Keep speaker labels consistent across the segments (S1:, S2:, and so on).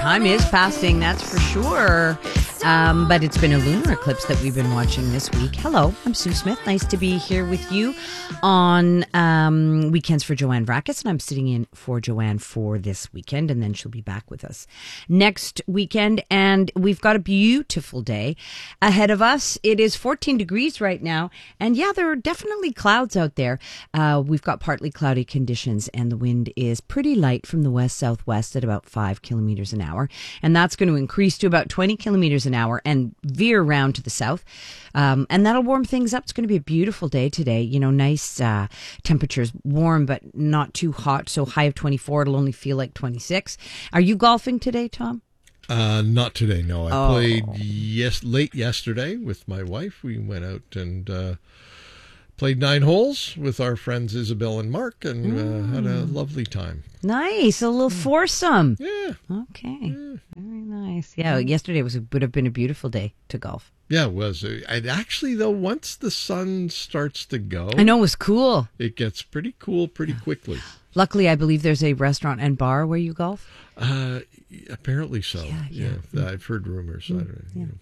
S1: time is passing, that's for sure. But it's been a lunar eclipse that we've been watching this week. Hello, I'm Sue Smith. Nice to be here with you on Weekends for Joanne Vrackus, and I'm sitting in for Joanne for this weekend, and then she'll be back with us next weekend. And we've got a beautiful day ahead of us. It is 14 degrees right now, and yeah, there are definitely clouds out there. We've got partly cloudy conditions, and the wind is pretty light from the west-southwest at about 5 kilometers an hour, and that's going to increase to about 20 kilometers an hour and veer around to the south. And that'll warm things up. It's going to be a beautiful day today. You know, nice temperatures, warm but not too hot. So high of 24, it'll only feel like 26. Are you golfing today, Tom?
S2: Not today, no. I played late yesterday with my wife. We went out and played 9 holes with our friends Isabel and Mark, and had a lovely time. Nice,
S1: a little foursome.
S2: Yeah.
S1: Okay, very nice. Yeah, yesterday would have been a beautiful day to golf.
S2: Yeah, it was. And actually, though, once the sun starts to go,
S1: I know, it was cool.
S2: It gets pretty cool pretty quickly.
S1: Luckily, I believe there's a restaurant and bar where you golf.
S2: Apparently so. Yeah. I've heard rumors. I don't know.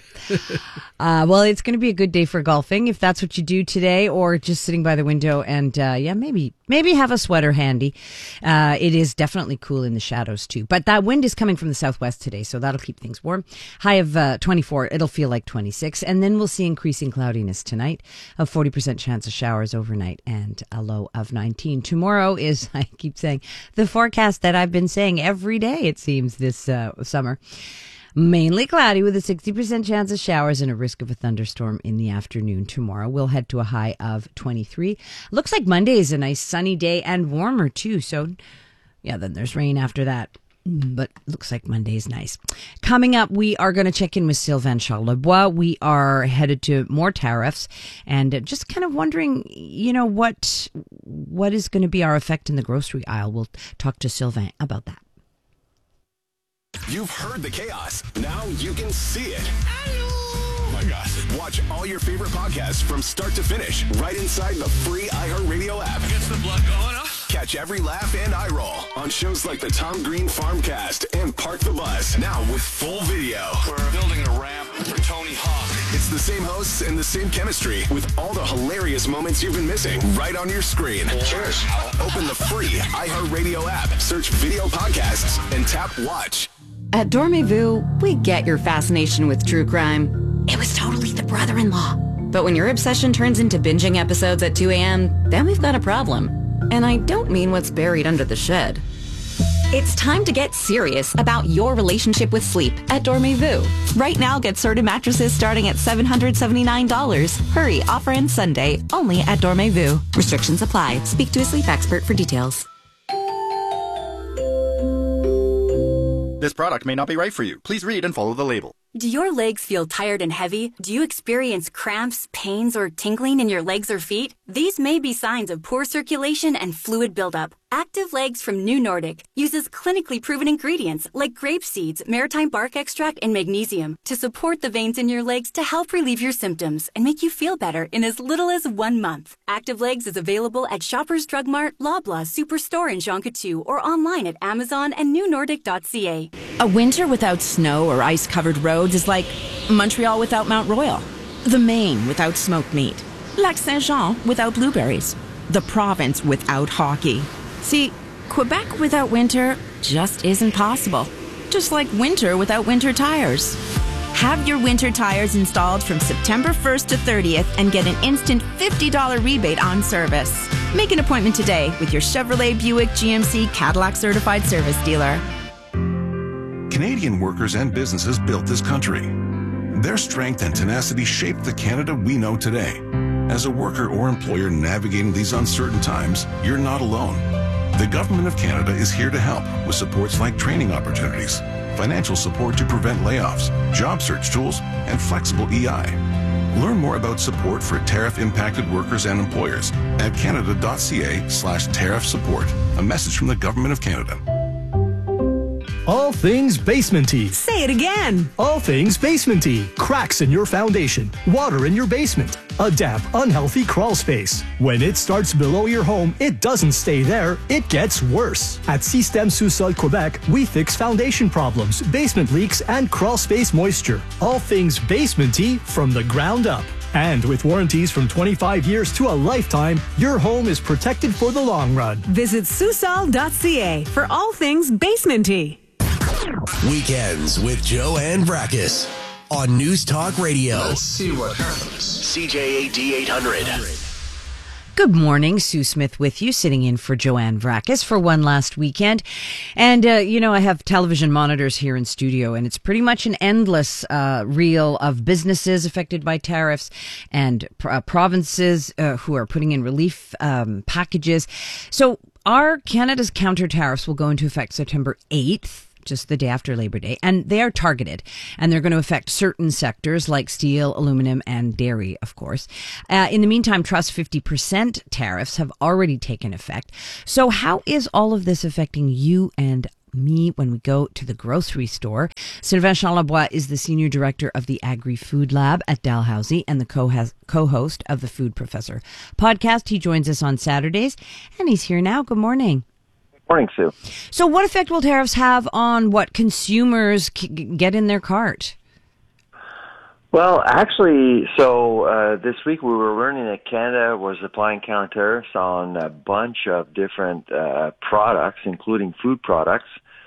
S1: Well, it's going to be a good day for golfing if that's what you do today, or just sitting by the window and maybe have a sweater handy. It is definitely cool in the shadows too, but that wind is coming from the southwest today, so that'll keep things warm. High of 24, it'll feel like 26, and then we'll see increasing cloudiness tonight, a 40% chance of showers overnight, and a low of 19. Tomorrow is, I keep saying, the forecast that I've been saying every day, it seems, this summer. Mainly cloudy with a 60% chance of showers and a risk of a thunderstorm in the afternoon tomorrow. We'll head to a high of 23. Looks like Monday is a nice sunny day and warmer too. So, yeah, then there's rain after that. But looks like Monday's nice. Coming up, we are going to check in with Sylvain Charlebois. We are headed to more tariffs and just kind of wondering, you know, what is going to be our effect in the grocery aisle. We'll talk to Sylvain about that.
S3: You've heard the chaos. Now you can see it. Oh my gosh. Watch all your favorite podcasts from start to finish right inside the free iHeartRadio app.
S4: Gets the blood going, huh?
S3: Catch every laugh and eye roll on shows like the Tom Green Farmcast and Park the Bus. Now with full video.
S4: We're building a ramp for Tony Hawk.
S3: It's the same hosts and the same chemistry with all the hilarious moments you've been missing right on your screen.
S4: Cheers.
S3: Open the free iHeartRadio app, search video podcasts, and tap watch.
S5: At Dormez-vous, we get your fascination with true crime. It was totally the brother-in-law. But when your obsession turns into binging episodes at 2 a.m., then we've got a problem. And I don't mean what's buried under the shed. It's time to get serious about your relationship with sleep at Dormez-vous. Right now, get Serta mattresses starting at $779. Hurry, offer ends Sunday, only at Dormez-vous. Restrictions apply. Speak to a sleep expert for details.
S6: This product may not be right for you. Please read and follow the label.
S7: Do your legs feel tired and heavy? Do you experience cramps, pains, or tingling in your legs or feet? These may be signs of poor circulation and fluid buildup. Active Legs from New Nordic uses clinically proven ingredients like grape seeds, maritime bark extract, and magnesium to support the veins in your legs to help relieve your symptoms and make you feel better in as little as 1 month. Active Legs is available at Shoppers Drug Mart, Loblaw, Superstore, and Jean Coutu, or online at Amazon and newnordic.ca.
S8: A winter without snow or ice-covered roads is like Montreal without Mount Royal, the Maine without smoked meat, Lac Saint-Jean without blueberries, the province without hockey. See, Quebec without winter just isn't possible. Just like winter without winter tires. Have your winter tires installed from September 1st to 30th and get an instant $50 rebate on service. Make an appointment today with your Chevrolet, Buick, GMC, Cadillac certified service dealer.
S9: Canadian workers and businesses built this country. Their strength and tenacity shaped the Canada we know today. As a worker or employer navigating these uncertain times, you're not alone. The Government of Canada is here to help with supports like training opportunities, financial support to prevent layoffs, job search tools, and flexible EI. Learn more about support for tariff-impacted workers and employers at canada.ca/tariff support. A message from the Government of Canada.
S10: All things basement-y.
S11: Say it again.
S10: All things basement-y. Cracks in your foundation. Water in your basement. A damp, unhealthy crawl space. When it starts below your home, it doesn't stay there. It gets worse. At Système Sous-Sol Quebec, we fix foundation problems, basement leaks, and crawl space moisture. All things basement-y from the ground up. And with warranties from 25 years to a lifetime, your home is protected for the long run.
S11: Visit Susol.ca for all things basement-y.
S12: Weekends with Joanne Vrackus on News Talk Radio.
S4: Let's see what happens.
S12: CJAD 800.
S1: Good morning, Sue Smith with you, sitting in for Joanne Vrackus for one last weekend. And, I have television monitors here in studio, and it's pretty much an endless reel of businesses affected by tariffs and provinces who are putting in relief packages. So Canada's counter tariffs will go into effect September 8th. Just the day after Labor Day, and they are targeted, and they're going to affect certain sectors like steel, aluminum, and dairy, of course. In the meantime, Trust 50% tariffs have already taken effect. So how is all of this affecting you and me when we go to the grocery store? Sylvain Charlebois is the Senior Director of the Agri-Food Lab at Dalhousie and the co-host of the Food Professor podcast. He joins us on Saturdays, and he's here now. Good morning.
S13: Morning, Sue.
S1: So what effect will tariffs have on what consumers get in their cart?
S13: Well, actually, this week we were learning that Canada was applying counter tariffs on a bunch of different products, including food products.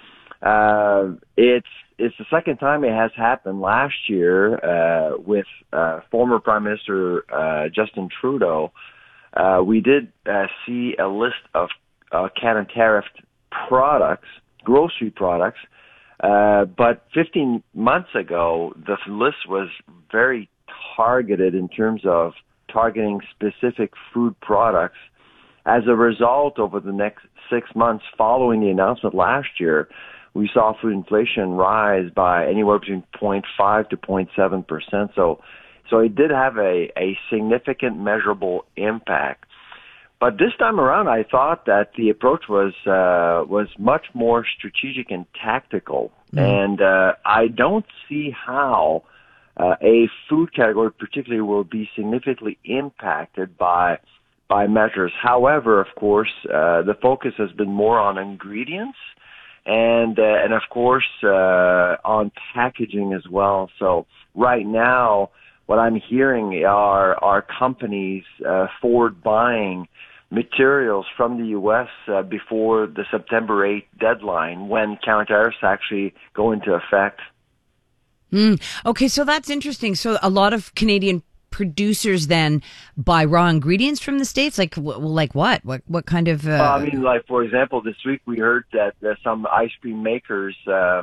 S13: It's the second time it has happened. Last year, with former Prime Minister Justin Trudeau, we did see a list of counter tariffed products, grocery products, but 15 months ago, the list was very targeted in terms of targeting specific food products. As a result, over the next 6 months following the announcement last year, we saw food inflation rise by anywhere between 0.5 to 0.7%. So it did have a significant measurable impact. But this time around, I thought that the approach was much more strategic and tactical, and I don't see how a food category particularly will be significantly impacted by measures. However, of course, the focus has been more on ingredients and of course on packaging as well. So right now, what I'm hearing are companies forward buying materials from the U.S. Before the September 8th deadline, when counter tariffs actually go into effect.
S1: Okay, so that's interesting. So a lot of Canadian producers then buy raw ingredients from the States? Like what? What kind of...
S13: for example, this week we heard that some ice cream makers...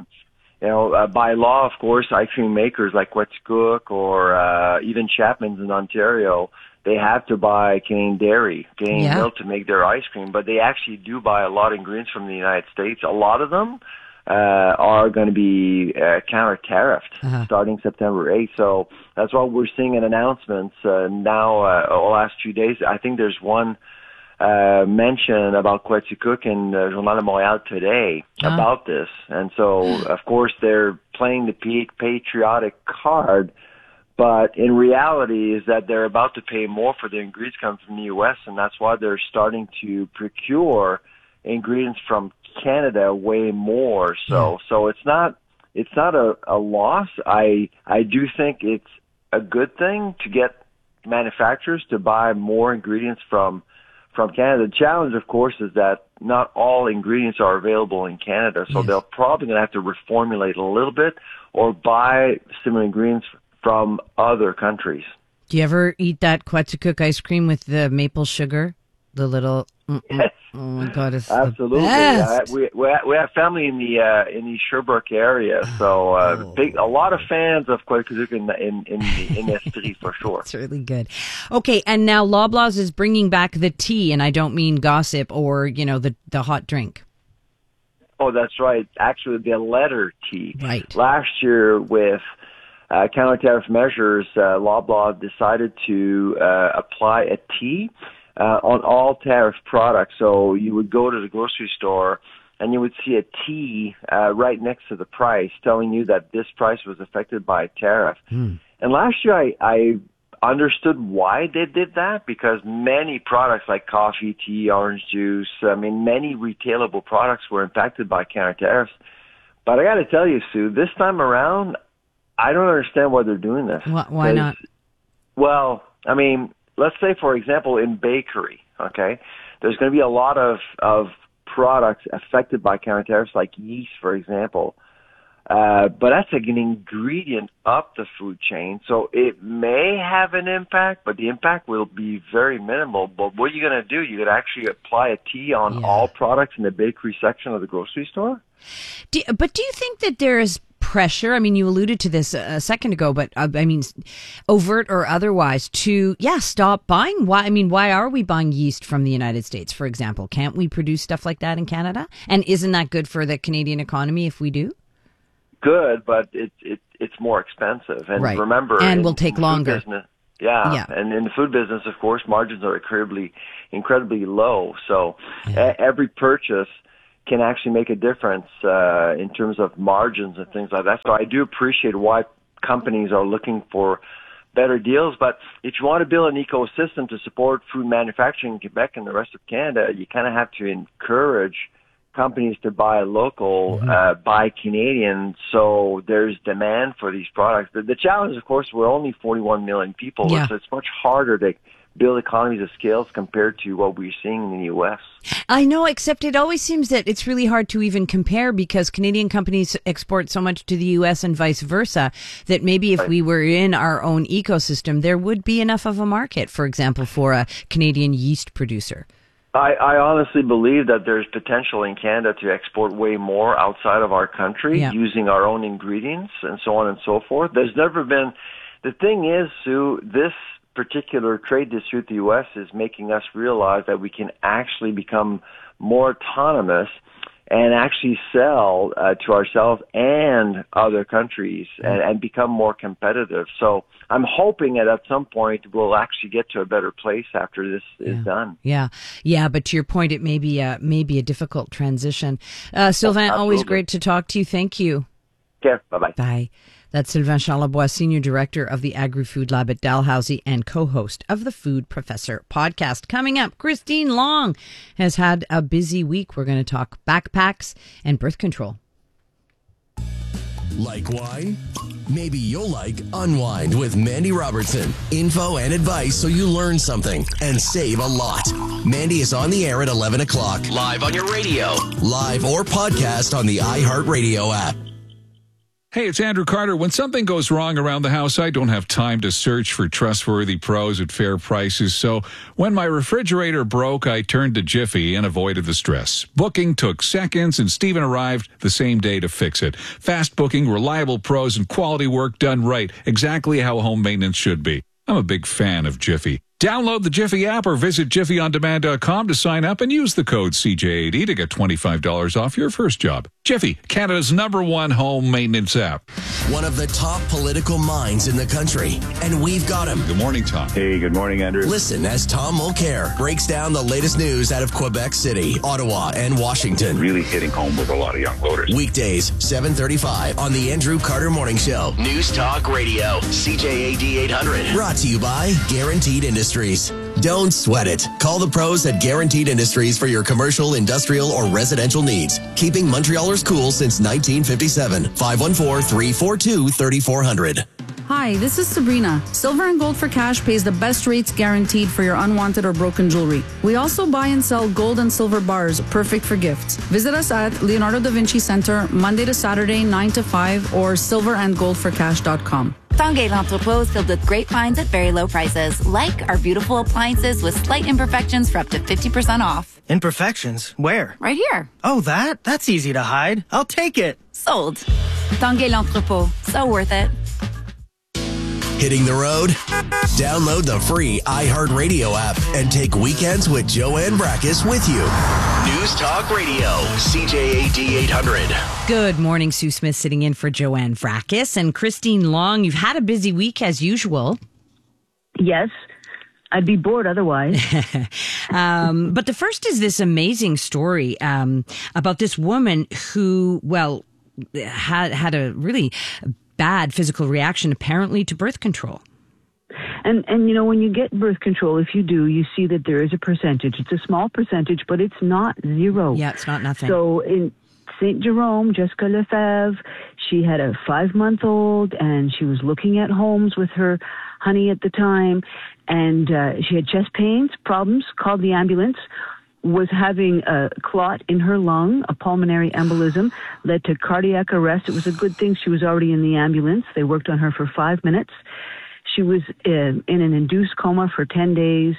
S13: by law, of course, ice cream makers like Quetzcook or even Chapman's in Ontario, they have to buy Canadian dairy, Canadian milk to make their ice cream, but they actually do buy a lot of ingredients from the United States. A lot of them are going to be counter-tariffed starting September 8th. So that's why we're seeing an announcement now the last few days. I think there's one mention about Quetzcook in Journal de Montréal today about this. And so, of course, they're playing the patriotic card, but in reality is that they're about to pay more for the ingredients coming from the U.S., and that's why they're starting to procure ingredients from Canada way more. So it's not a loss. I do think it's a good thing to get manufacturers to buy more ingredients from Canada. The challenge, of course, is that not all ingredients are available in Canada, so they're probably going to have to reformulate a little bit or buy similar ingredients from other countries.
S1: Do you ever eat that Quetzcook ice cream with the maple sugar? The little...
S13: Yes.
S1: Oh my God, it's
S13: absolutely.
S1: The best.
S13: We have family in the Sherbrooke area, so a lot of fans of Quetzcook in Estrie for sure.
S1: It's really good. Okay, and now Loblaws is bringing back the tea, and I don't mean gossip or the hot drink.
S13: Oh, that's right. Actually, the letter tea.
S1: Right.
S13: Last year with counter-tariff measures, Loblaw decided to apply a tea on all tariff products. So you would go to the grocery store and you would see a T right next to the price telling you that this price was affected by a tariff. And last year I understood why they did that, because many products like coffee, tea, orange juice, many retailable products were impacted by counter tariffs. But I got to tell you, Sue, this time around, I don't understand why they're doing this.
S1: Why not?
S13: Well, let's say, for example, in bakery, okay, there's going to be a lot of products affected by counter tariffs, like yeast, for example. But that's like an ingredient up the food chain, so it may have an impact, but the impact will be very minimal. But what are you going to do? You're going to actually apply a T on all products in the bakery section of the grocery store?
S1: But do you think that there is pressure? You alluded to this a second ago, but overt or otherwise, to stop buying. Why are we buying yeast from the United States, for example? Can't we produce stuff like that in Canada? And isn't that good for the Canadian economy if we do?
S13: Good, but it's more expensive. And remember,
S1: and will take longer.
S13: Business, and in the food business, of course, margins are incredibly low. So every purchase can actually make a difference in terms of margins and things like that. So I do appreciate why companies are looking for better deals. But if you want to build an ecosystem to support food manufacturing in Quebec and the rest of Canada, you kind of have to encourage companies to buy local, buy Canadian, so there's demand for these products. The challenge, of course, we're only 41 million people, so it's much harder to build economies of scale compared to what we're seeing in the U.S.
S1: I know, except it always seems that it's really hard to even compare, because Canadian companies export so much to the U.S. and vice versa, that maybe if we were in our own ecosystem, there would be enough of a market, for example, for a Canadian yeast producer.
S13: I honestly believe that there's potential in Canada to export way more outside of our country using our own ingredients and so on and so forth. There's never been... The thing is, Sue, this particular trade dispute with the U.S. is making us realize that we can actually become more autonomous and actually sell to ourselves and other countries and become more competitive. So I'm hoping that at some point we'll actually get to a better place after this is done.
S1: Yeah, but to your point, it may be a difficult transition. Sylvain, always great to talk to you. Thank you.
S13: Okay, bye-bye.
S1: Bye. That's Sylvain Charlebois, Senior Director of the Agri-Food Lab at Dalhousie and co-host of the Food Professor podcast. Coming up, Christine Long has had a busy week. We're going to talk backpacks and birth control.
S12: Like why? Maybe you'll like Unwind with Mandy Robertson. Info and advice so you learn something and save a lot. Mandy is on the air at 11 o'clock. Live on your radio. Live or podcast on the iHeartRadio app.
S14: Hey, it's Andrew Carter. When something goes wrong around the house, I don't have time to search for trustworthy pros at fair prices. So when my refrigerator broke, I turned to Jiffy and avoided the stress. Booking took seconds, and Steven arrived the same day to fix it. Fast booking, reliable pros, and quality work done right. Exactly how home maintenance should be. I'm a big fan of Jiffy. Download the Jiffy app or visit jiffyondemand.com to sign up and use the code CJAD to get $25 off your first job. Jiffy, Canada's #1 home maintenance app.
S12: One of the top political minds in the country, and we've got him.
S14: Good morning, Tom.
S15: Hey, good morning, Andrew.
S12: Listen as Tom Mulcair breaks down the latest news out of Quebec City, Ottawa, and Washington.
S15: Really hitting home with a lot of young voters.
S12: Weekdays, 7:35 on the Andrew Carter Morning Show. News Talk Radio, CJAD 800. Brought to you by Guaranteed Industries. Don't sweat it. Call the pros at Guaranteed Industries for your commercial, industrial, or residential needs. Keeping Montrealers cool since 1957. 514-342-3400.
S16: Hi, this is Sabrina. Silver and Gold for Cash pays the best rates guaranteed for your unwanted or broken jewelry. We also buy and sell gold and silver bars, perfect for gifts. Visit us at Leonardo da Vinci Center, Monday to Saturday, 9 to 5, or silverandgoldforcash.com.
S17: Tanguay L'Entrepôt is filled with great finds at very low prices, like our beautiful appliances with slight imperfections for up to 50% off.
S18: Imperfections? Where?
S17: Right here.
S18: Oh, that? That's easy to hide. I'll take it.
S17: Sold. Tanguay L'Entrepôt. So worth it.
S12: Hitting the road? Download the free iHeartRadio app and take Weekends with Joanne Brackus with you. News Talk Radio, CJAD 800.
S1: Good morning, Sue Smith sitting in for Joanne Brackus and Christine Long. You've had a busy week as usual.
S19: Yes. I'd be bored otherwise.
S1: But the first is this amazing story about this woman who, well, had a really bad physical reaction apparently to birth control.
S19: And you know, when you get birth control, if you do, you see that there is a percentage. It's a small percentage, but it's not zero.
S1: Yeah, it's not nothing.
S19: So in St. Jerome, Jessica Lefebvre, she had a 5-month-old, and she was looking at homes with her honey at the time, and she had chest pains, problems, called the ambulance, was having a clot in her lung, a pulmonary embolism, led to cardiac arrest. It was a good thing she was already in the ambulance. They worked on her for 5 minutes. She was in an induced coma for 10 days,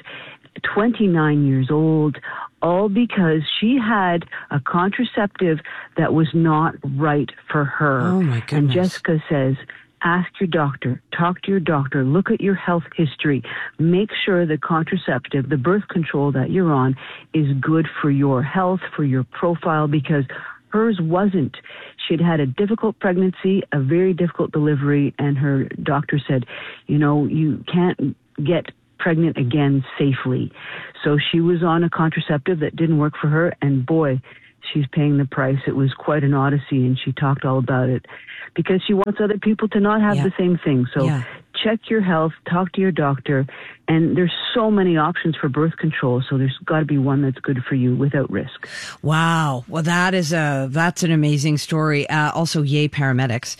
S19: 29 years old, all because she had a contraceptive that was not right for her.
S1: Oh, my goodness.
S19: And Jessica says, ask your doctor, talk to your doctor, look at your health history, make sure the contraceptive, the birth control that you're on is good for your health, for your profile, because hers wasn't. She'd had a difficult pregnancy, a very difficult delivery, and her doctor said, you know, you can't get pregnant again safely. So she was on a contraceptive that didn't work for her, and boy, she's paying the price. It was quite an odyssey, and she talked all about it because she wants other people to not have the same thing. So check your health, talk to your doctor, and there's so many options for birth control, so there's got to be one that's good for you without risk.
S1: Wow. Well, that's an amazing story. Also, yay, paramedics.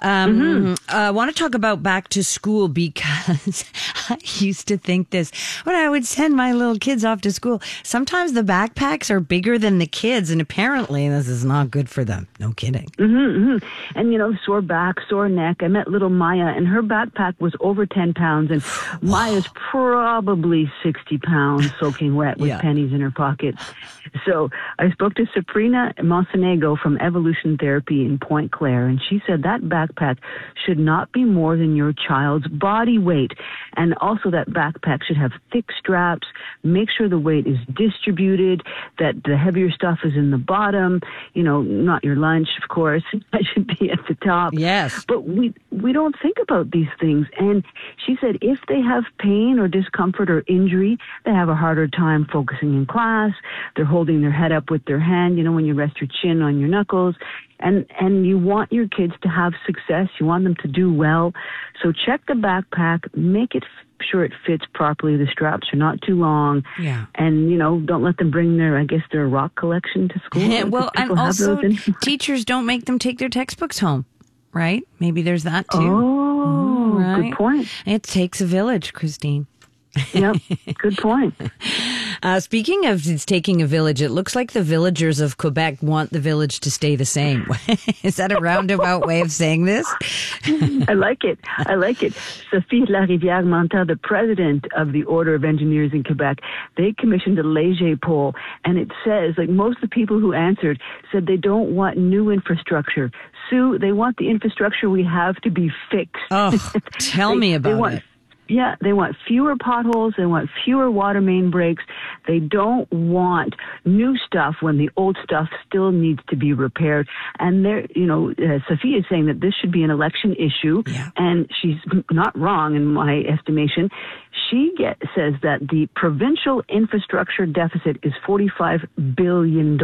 S1: I want to talk about back to school because I used to think this when I would send my little kids off to school. Sometimes the backpacks are bigger than the kids, and apparently this is not good for them. No kidding.
S19: And, you know, sore back, sore neck. I met little Maya, and her backpack was over 10 pounds, and Maya's probably 60 pounds soaking wet with pennies in her pockets. So I spoke to Sabrina Montenegro from Evolution Therapy in Point Claire, and she said that backpack should not be more than your child's body weight. And also that backpack should have thick straps, make sure the weight is distributed, that the heavier stuff is in the bottom, you know, not your lunch, of course. That should be at the top.
S1: Yes.
S19: But we don't think about these things. And she said if they have pain or discomfort or injury, they have a harder time focusing in class. They're holding their head up with their hand, you know, when you rest your chin on your knuckles. And you want your kids to have success. You want them to do well. So check the backpack, make it sure it fits properly. The straps are not too long.
S1: Yeah.
S19: And, you know, don't let them bring their rock collection to school.
S1: Well, and also teachers don't make them take their textbooks home, right? Maybe there's that too.
S19: Oh,
S1: right.
S19: Good point.
S1: It takes a village, Christine.
S19: Yep, good point.
S1: Speaking of it's taking a village, it looks like the villagers of Quebec want the village to stay the same. Is that a roundabout way of saying this?
S19: I like it. Sophie Larivière-Montel, the president of the Order of Engineers in Quebec, they commissioned a Leger poll, and it says, like, most of the people who answered said they don't want new infrastructure. Sue, they want the infrastructure we have to be fixed.
S1: Oh, tell me about it.
S19: Yeah, they want fewer potholes. They want fewer water main breaks. They don't want new stuff when the old stuff still needs to be repaired. And Sophie is saying that this should be an election issue, and she's not wrong in my estimation. She says that the provincial infrastructure deficit is $45 billion.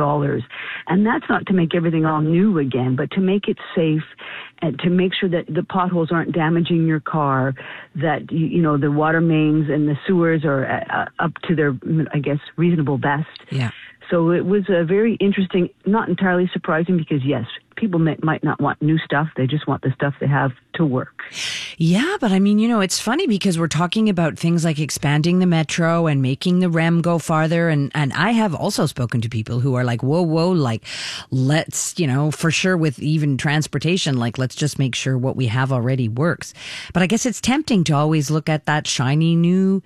S19: And that's not to make everything all new again, but to make it safe and to make sure that the potholes aren't damaging your car, that, you know, the water mains and the sewers are up to their, I guess, reasonable best.
S1: Yeah.
S19: So it was a very interesting, not entirely surprising, because, yes, people might not want new stuff. They just want the stuff they have to work.
S1: Yeah, but I mean, you know, it's funny because we're talking about things like expanding the metro and making the REM go farther. And I have also spoken to people who are like, whoa, like, let's, you know, for sure with even transportation, like, let's just make sure what we have already works. But I guess it's tempting to always look at that shiny new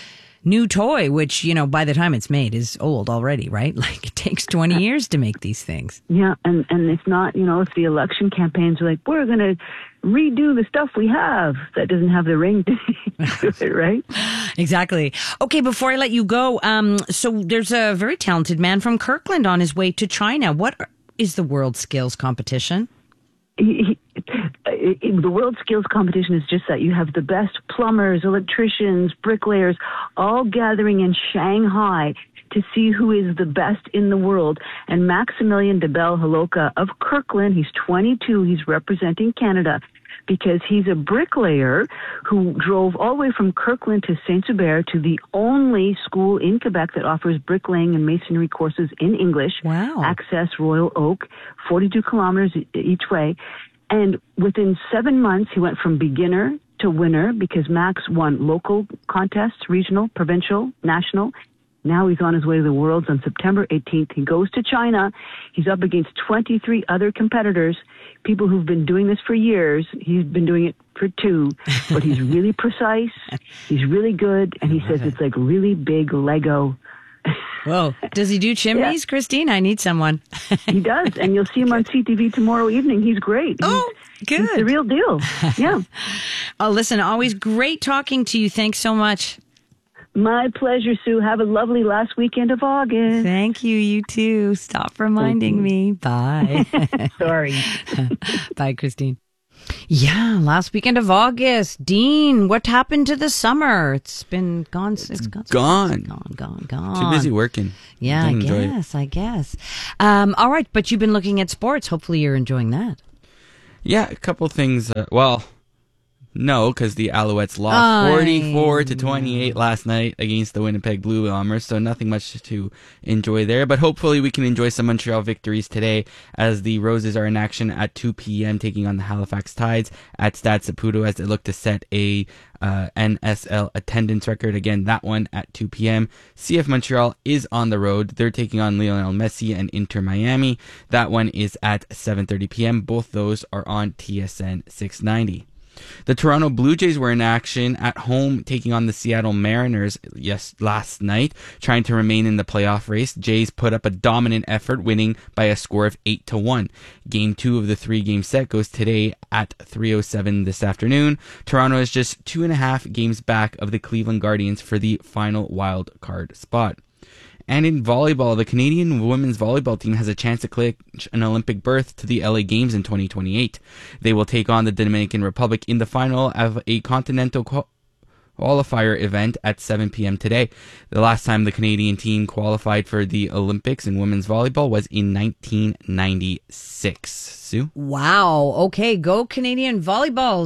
S1: toy, which, you know, by the time it's made is old already, right? Like, it takes 20 years to make these things.
S19: Yeah, and it's not, you know, if the election campaigns are like, we're going to redo the stuff we have, that doesn't have the ring to it, right?
S1: Exactly. Okay, before I let you go, so there's a very talented man from Kirkland on his way to China. What is the World Skills Competition?
S19: the World Skills Competition is just that. You have the best plumbers, electricians, bricklayers, all gathering in Shanghai to see who is the best in the world. And Maximilian de Bell-Holoka of Kirkland, he's 22, he's representing Canada, because he's a bricklayer who drove all the way from Kirkland to Saint-Hubert to the only school in Quebec that offers bricklaying and masonry courses in English.
S1: Wow.
S19: Access Royal Oak, 42 kilometers each way. And within 7 months, he went from beginner to winner because Max won local contests, regional, provincial, national. Now he's on his way to the Worlds on September 18th. He goes to China. He's up against 23 other competitors, people who've been doing this for years. He's been doing it for 2, but he's really precise. He's really good, and he says it's like really big Lego.
S1: Whoa. Does he do chimneys, Christine? I need someone.
S19: He does, and you'll see him on CTV tomorrow evening. He's great.
S1: Good.
S19: He's the real deal. Yeah.
S1: Oh, listen, always great talking to you. Thanks so much.
S19: My pleasure, Sue. Have a lovely last weekend of August.
S1: Thank you. You too. Stop reminding me. Bye.
S19: Sorry.
S1: Bye, Christine. Yeah, last weekend of August. Dean, what happened to the summer? It's been gone. It's gone. Gone.
S20: Too busy working.
S1: Yeah, I guess. All right, but you've been looking at sports. Hopefully you're enjoying that.
S20: Yeah, a couple things. No, because the Alouettes lost 44-28 last night against the Winnipeg Blue Bombers, so nothing much to enjoy there. But hopefully we can enjoy some Montreal victories today as the Roses are in action at 2 p.m. taking on the Halifax Tides at Stade Saputo as they look to set a NSL attendance record. Again, that one at 2 p.m. CF Montreal is on the road. They're taking on Lionel Messi and Inter Miami. That one is at 7:30 p.m. Both those are on TSN 690. The Toronto Blue Jays were in action at home taking on the Seattle Mariners last night, trying to remain in the playoff race. Jays put up a dominant effort, winning by a score of 8-1. Game 2 of the 3-game set goes today at 3:07 this afternoon. Toronto is just 2.5 games back of the Cleveland Guardians for the final wild card spot. And in volleyball, the Canadian women's volleyball team has a chance to clinch an Olympic berth to the LA Games in 2028. They will take on the Dominican Republic in the final of a continental qualifier event at 7 p.m. today. The last time the Canadian team qualified for the Olympics in women's volleyball was in 1996. Sue?
S1: Wow. Okay, go Canadian volleyball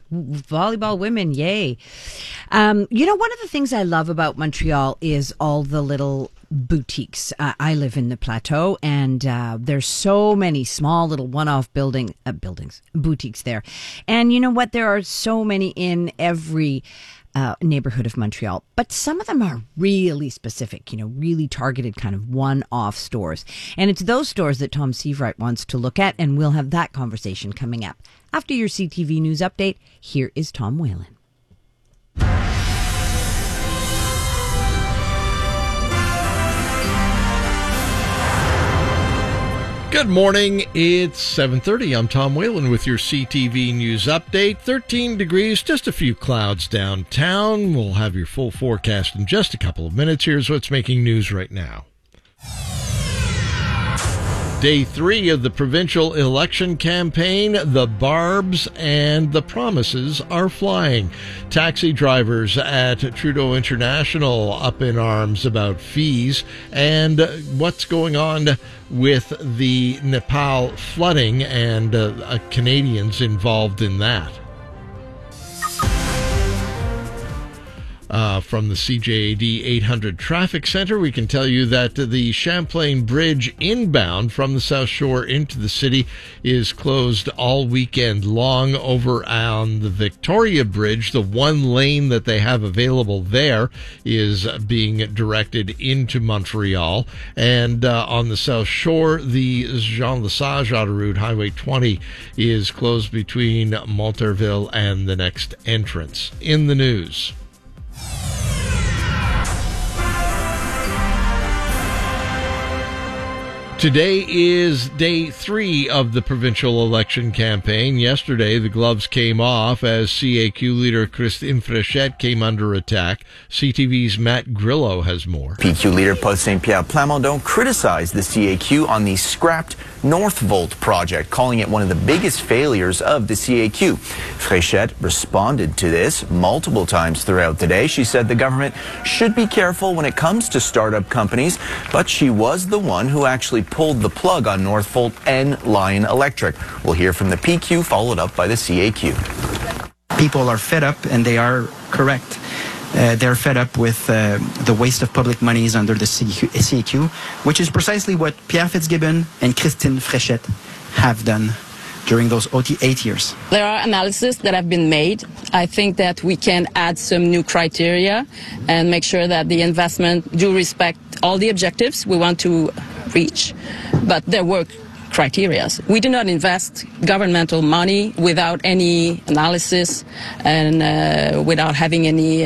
S1: women, yay. One of the things I love about Montreal is all the little boutiques. I live in the Plateau, and there's so many small little one-off boutiques there. And you know what? There are so many in every neighborhood of Montreal, but some of them are really specific, really targeted kind of one-off stores. And it's those stores that Tom Seavright wants to look at, and we'll have that conversation coming up. After your CTV News update, here is Tom Whalen.
S2: Good morning. It's 7:30. I'm Tom Whalen with your CTV News update. 13 degrees, just a few clouds downtown. We'll have your full forecast in just a couple of minutes. Here's what's making news right now. Day 3 of the provincial election campaign, the barbs and the promises are flying. Taxi drivers at Trudeau International up in arms about fees and what's going on with the Nepal flooding and Canadians involved in that. From the CJAD 800 Traffic Center, we can tell you that the Champlain Bridge inbound from the South Shore into the city is closed all weekend long. Over on the Victoria Bridge, the one lane that they have available there is being directed into Montreal. And on the South Shore, the Jean Lesage Autoroute, Highway 20, is closed between Monterville and the next entrance. In the news. Today is day 3 of the provincial election campaign. Yesterday, the gloves came off as CAQ leader Christine Fréchette came under attack. CTV's Matt Grillo has more.
S21: PQ leader Paul Saint-Pierre Plamondon criticized the CAQ on the scrapped Northvolt project, calling it one of the biggest failures of the CAQ. Fréchette responded to this multiple times throughout the day. She said the government should be careful when it comes to startup companies, but she was the one who actually pulled the plug on Northvolt and Lion Electric. We'll hear from the PQ, followed up by the CAQ.
S22: People are fed up, and they are correct. They're fed up with the waste of public monies under the CAQ, which is precisely what Pierre Fitzgibbon and Christine Fréchette have done during those 8 years.
S23: There are analyses that have been made. I think that we can add some new criteria and make sure that the investment do respect all the objectives we want to reach, but there were criteria. We do not invest governmental money without any analysis and without having any,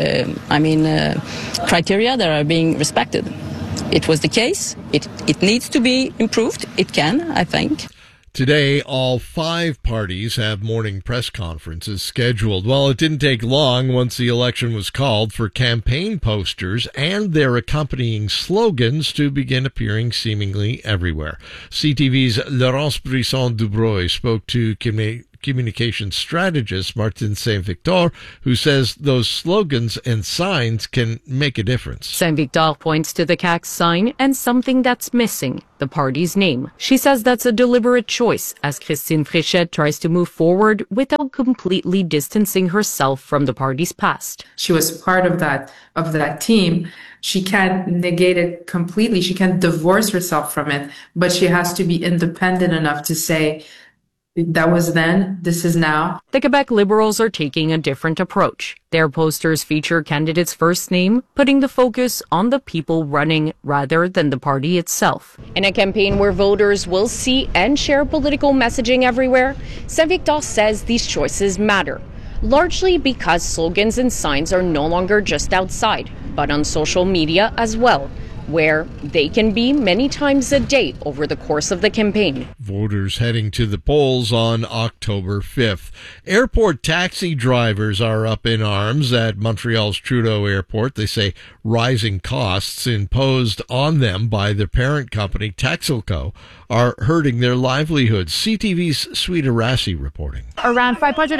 S23: criteria that are being respected. It was the case. It needs to be improved. It can, I think.
S2: Today, all 5 parties have morning press conferences scheduled. Well, it didn't take long once the election was called for campaign posters and their accompanying slogans to begin appearing seemingly everywhere. CTV's Laurence Brisson-Dubroy spoke to communication strategist Martin Saint-Victor, who says those slogans and signs can make a difference.
S24: Saint-Victor points to the CAQ sign and something that's missing, the party's name. She says that's a deliberate choice as Christine Fréchette tries to move forward without completely distancing herself from the party's past.
S25: She was part of that team. She can't negate it completely. She can't divorce herself from it, but she has to be independent enough to say, that was then, this is now.
S24: The Quebec Liberals are taking a different approach. Their posters feature candidates' first name, putting the focus on the people running rather than the party itself. In a campaign where voters will see and share political messaging everywhere, Saint-Victor says these choices matter, largely because slogans and signs are no longer just outside, but on social media as well, where they can be many times a day over the course of the campaign.
S2: Voters heading to the polls on October 5th. Airport taxi drivers are up in arms at Montreal's Trudeau Airport. They say rising costs imposed on them by their parent company, Taxilco, are hurting their livelihoods. CTV's Sweeta Rassi reporting.
S26: Around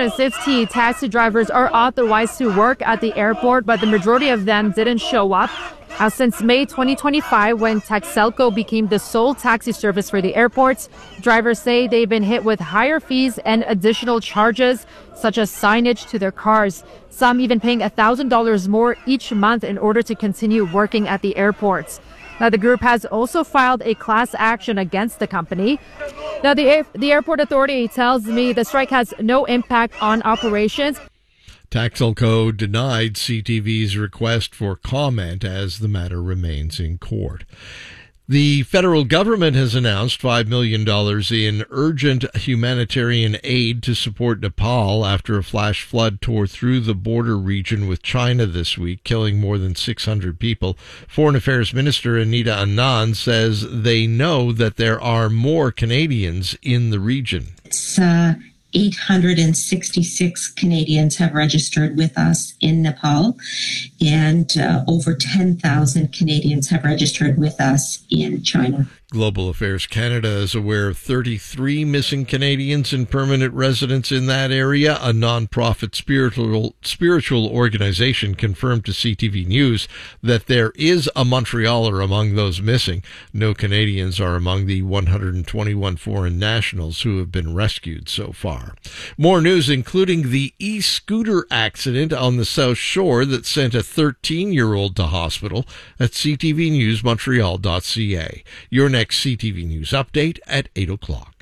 S26: 560 taxi drivers are authorized to work at the airport, but the majority of them didn't show up. Since May 2025, when Taxelco became the sole taxi service for the airports, drivers say they've been hit with higher fees and additional charges, such as signage to their cars. Some even paying $1,000 more each month in order to continue working at the airports. Now, the group has also filed a class action against the company. Now, the airport authority tells me the strike has no impact on operations.
S2: Taxilco denied CTV's request for comment as the matter remains in court. The federal government has announced $5 million in urgent humanitarian aid to support Nepal after a flash flood tore through the border region with China this week, killing more than 600 people. Foreign Affairs Minister Anita Anand says they know that there are more Canadians in the region.
S27: It's 866 Canadians have registered with us in Nepal, and over 10,000 Canadians have registered with us in China.
S2: Global Affairs Canada is aware of 33 missing Canadians and permanent residents in that area. A non-profit spiritual organization confirmed to CTV News that there is a Montrealer among those missing. No Canadians are among the 121 foreign nationals who have been rescued so far. More news, including the e-scooter accident on the South Shore that sent a 13-year-old to hospital at ctvnewsmontreal.ca. Your next CTV News update at 8 o'clock.